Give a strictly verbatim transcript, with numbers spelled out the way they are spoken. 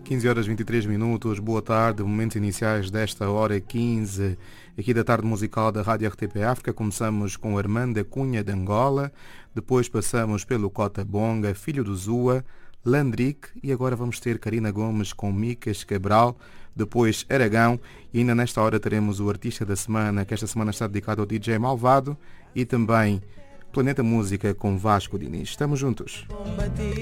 quinze horas e vinte e três minutos, boa tarde, momentos iniciais desta hora quinze, aqui da tarde musical da Rádio R T P África. Começamos com Armanda Cunha de Angola, depois passamos pelo Cota Bonga, Filho do Zua, Landrick, e agora vamos ter Karina Gomes com Micas Cabral, depois Aragão, e ainda nesta hora teremos o artista da semana, que esta semana está dedicado ao D J Malvado, e também Planeta Música com Vasco Diniz. Estamos juntos.